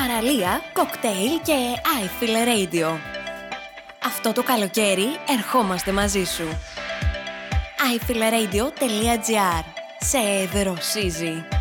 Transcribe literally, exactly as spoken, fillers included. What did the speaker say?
παραλία, κοκτέιλ και iFeel Radio. Αυτό το καλοκαίρι ερχόμαστε μαζί σου. άι φι ελ radio τελεία τζι άρ. Σε δροσίζει.